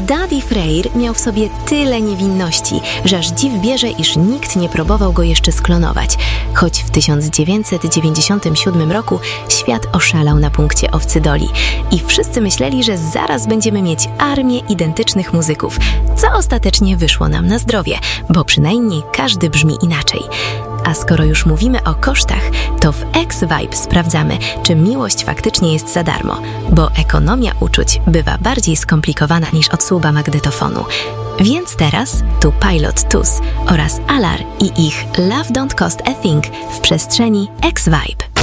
Daddy Freyr miał w sobie tyle niewinności, że aż dziw bierze, iż nikt nie próbował go jeszcze sklonować. Choć w 1997 roku świat oszalał na punkcie owcy Dolly i wszyscy myśleli, że zaraz będziemy mieć armię identycznych muzyków, co ostatecznie wyszło nam na zdrowie, bo przynajmniej każdy brzmi inaczej. A skoro już mówimy o kosztach, to w X-Vibe sprawdzamy, czy miłość faktycznie jest za darmo, bo ekonomia uczuć bywa bardziej skomplikowana niż odsługa magnetofonu. Więc teraz tu Pilot Tooth oraz Alar i ich Love Don't Cost a Thing w przestrzeni X-Vibe.